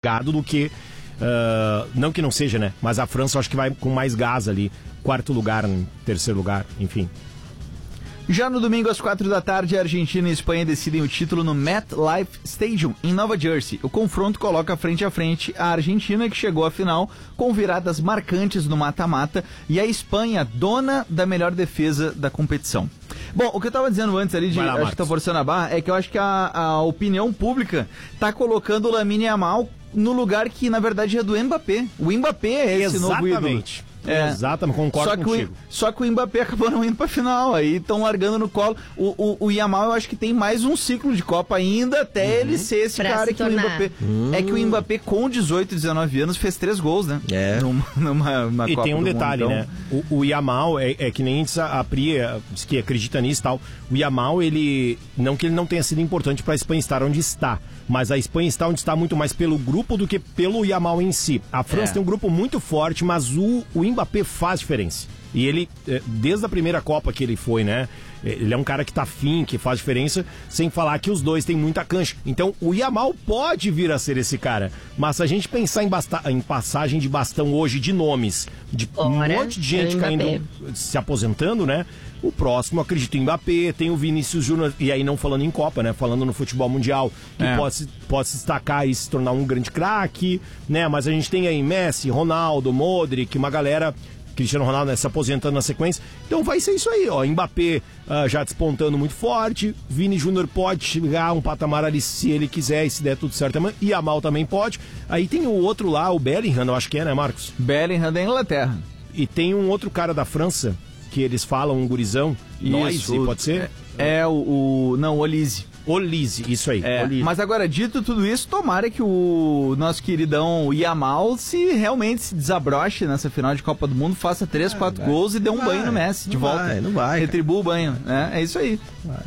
complicado do que... não que não seja, né? Mas a França eu acho que vai com mais gás ali. 4º lugar, 3º lugar, enfim. Já no domingo, às 4 da tarde, a Argentina e a Espanha decidem o título no MetLife Stadium, em Nova Jersey. O confronto coloca frente a frente a Argentina, que chegou à final com viradas marcantes no mata-mata, e a Espanha, dona da melhor defesa da competição. Bom, o que eu tava dizendo antes ali, acho que tá forçando a barra, é que eu acho que a opinião pública tá colocando o Lamine Yamal no lugar que, na verdade, é do Mbappé. O Mbappé é esse novo ídolo. Exatamente. Exatamente, concordo contigo. Só que o Mbappé acabou não indo pra final, aí estão largando no colo. O Yamal, eu acho que tem mais um ciclo de Copa ainda, até ele ser esse pra cara se que tornar. o Mbappé... É que o Mbappé, com 18, 19 anos, fez 3 gols, né? Numa E Copa tem um do detalhe, Mundo, né? O Yamal, é que nem a Pri diz que acredita nisso e tal. O Yamal, ele... Não que ele não tenha sido importante pra Espanha estar onde está, mas a Espanha está onde está muito mais pelo grupo do que pelo Yamal em si. A França tem um grupo muito forte, mas o Mbappé faz diferença. E ele, desde a primeira Copa que ele foi, né? Ele é um cara que tá afim, que faz diferença, sem falar que os dois têm muita cancha. Então, o Yamal pode vir a ser esse cara. Mas se a gente pensar em passagem de bastão hoje de nomes, de um monte de gente caindo, se aposentando, né? O próximo, acredito em Mbappé, tem o Vinícius Júnior, e aí não falando em Copa, né? Falando no futebol mundial, que pode se destacar e se tornar um grande craque, né? Mas a gente tem aí Messi, Ronaldo, Modric, uma galera... Cristiano Ronaldo, né, se aposentando na sequência. Então vai ser isso aí, ó. Mbappé já despontando muito forte. Vini Júnior pode chegar a um patamar ali se ele quiser e se der tudo certo. E Yamal também pode. Aí tem o outro lá, o Bellingham, eu acho que é, né, Marcos? Bellingham da Inglaterra. E tem um outro cara da França, que eles falam, um gurizão. Noise, pode ser? Não, Olise. Olise, isso aí. Mas agora, dito tudo isso, tomara que o nosso queridão Yamal realmente se desabroche nessa final de Copa do Mundo, faça 3, 4 gols e dê um banho no Messi de volta. Não vai. Retribua o banho. É isso aí.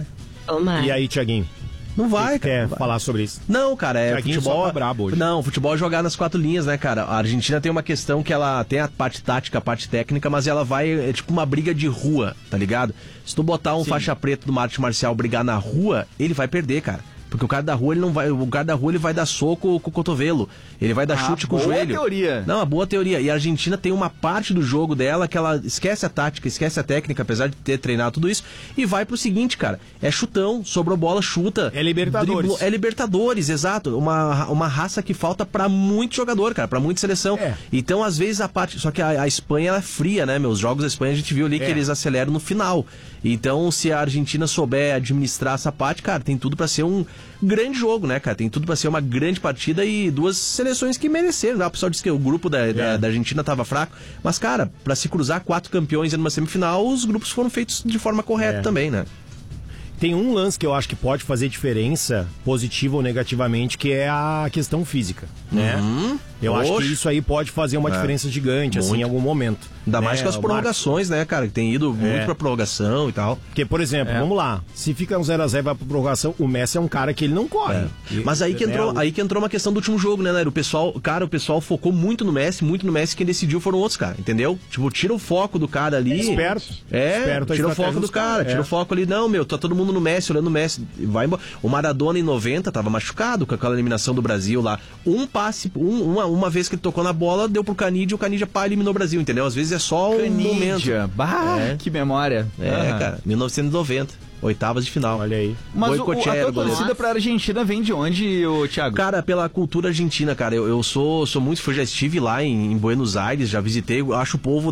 E aí, Thiaguinho? Não vai, cara. Quer falar sobre isso? Não, cara, futebol. Tá brabo hoje. Não, futebol é jogar nas 4 linhas, né, cara? A Argentina tem uma questão que ela tem a parte tática, a parte técnica, mas ela vai, é tipo uma briga de rua, tá ligado? Se tu botar um faixa preta do arte marcial brigar na rua, ele vai perder, cara. Porque o cara da rua, ele vai dar soco com o cotovelo. Ele vai dar chute com o joelho. Boa teoria. Não, uma boa teoria. E a Argentina tem uma parte do jogo dela que ela esquece a tática, esquece a técnica, apesar de ter treinado tudo isso, e vai pro seguinte, cara. É chutão, sobrou bola, chuta. É Libertadores. É Libertadores, exato. Uma raça que falta pra muito jogador, cara, pra muita seleção. Então, às vezes, a parte... Só que a Espanha, ela é fria, né? Meus jogos da Espanha, a gente viu ali que eles aceleram no final. Então, se a Argentina souber administrar essa parte, cara, tem tudo pra ser um grande jogo, né, cara? Tem tudo pra ser uma grande partida e duas seleções que mereceram. O pessoal disse que o grupo da Argentina tava fraco, mas, cara, pra se cruzar 4 campeões numa semifinal, os grupos foram feitos de forma correta também, né? Tem um lance que eu acho que pode fazer diferença, positiva ou negativamente, que é a questão física, né? Eu acho que isso aí pode fazer uma diferença gigante, assim, em algum momento. Ainda mais com as prorrogações, né, cara? Que tem ido muito pra prorrogação e tal. Porque, por exemplo, vamos lá, se fica um 0x0 e vai pra prorrogação, o Messi é um cara que ele não corre. Mas aí que entrou uma questão do último jogo, né, Nairo? O pessoal focou muito no Messi, quem decidiu foram outros caras, entendeu? Tipo, tira o foco do cara ali. Esperto tira o foco do cara, tira o foco ali. Não, tá todo mundo no Messi, olhando o Messi, vai embora. O Maradona em 90 tava machucado com aquela eliminação do Brasil lá. Um passe, uma vez que ele tocou na bola, deu pro Canidia, o Canidia eliminou o Brasil, entendeu? Às vezes é só um momento. Que memória. Cara, 1990. Oitavas de final. Olha aí. Mas a tua torcida pra Argentina vem de onde, Thiago? Cara, pela cultura argentina, cara. Eu sou muito fã, já estive lá em Buenos Aires, já visitei. Eu acho o povo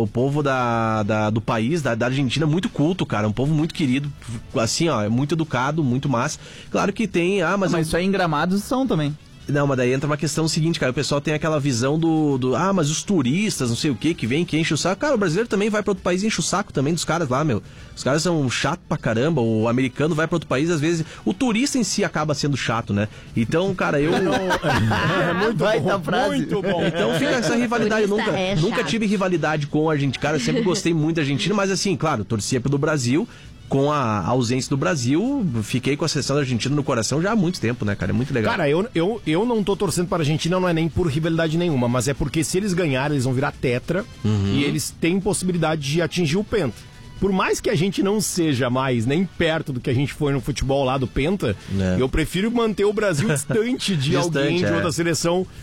do país, da Argentina, muito culto, cara. Um povo muito querido. Assim, ó, é muito educado, muito massa. Claro que tem... Mas isso aí em Gramados são também. Não, mas daí entra uma questão seguinte, cara, o pessoal tem aquela visão mas os turistas, não sei o que vem, que enche o saco. Cara, o brasileiro também vai pra outro país e enche o saco também dos caras lá, meu. Os caras são chato pra caramba, o americano vai pra outro país, às vezes, o turista em si acaba sendo chato, né? Então, cara, eu... Muito bom. Então fica essa rivalidade, eu nunca tive rivalidade com a Argentina, cara, eu sempre gostei muito da Argentina, mas assim, claro, torcia pelo Brasil. Com a ausência do Brasil, fiquei com a seleção da Argentina no coração já há muito tempo, né, cara? É muito legal. Cara, eu não tô torcendo para a Argentina, não é nem por rivalidade nenhuma, mas é porque se eles ganharem, eles vão virar tetra e eles têm possibilidade de atingir o penta. Por mais que a gente não seja mais nem perto do que a gente foi no futebol lá do penta, eu prefiro manter o Brasil distante de alguém de outra seleção